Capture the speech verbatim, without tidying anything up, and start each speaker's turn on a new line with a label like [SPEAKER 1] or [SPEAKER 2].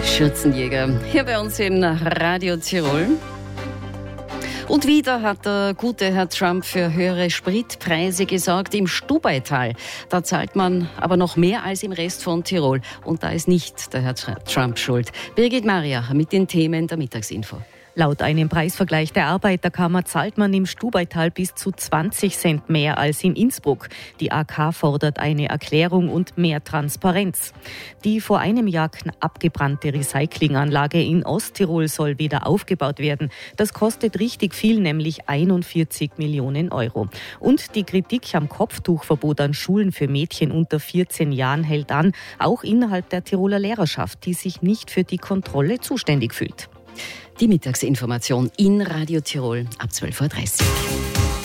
[SPEAKER 1] Schürzenjäger hier bei uns in Radio Tirol. Und wieder hat der gute Herr Trump für höhere Spritpreise gesorgt im Stubaital. Da zahlt man aber noch mehr als im Rest von Tirol. Und da ist nicht der Herr Trump schuld. Birgit Mariacher mit den Themen der Mittagsinfo.
[SPEAKER 2] Laut einem Preisvergleich der Arbeiterkammer zahlt man im Stubaital bis zu zwanzig Cent mehr als in Innsbruck. Die A K fordert eine Erklärung und mehr Transparenz. Die vor einem Jahr abgebrannte Recyclinganlage in Osttirol soll wieder aufgebaut werden. Das kostet richtig viel, nämlich einundvierzig Millionen Euro. Und die Kritik am Kopftuchverbot an Schulen für Mädchen unter vierzehn Jahren hält an, auch innerhalb der Tiroler Lehrerschaft, die sich nicht für die Kontrolle zuständig fühlt.
[SPEAKER 1] Die Mittagsinformation in Radio Tirol ab zwölf Uhr dreißig.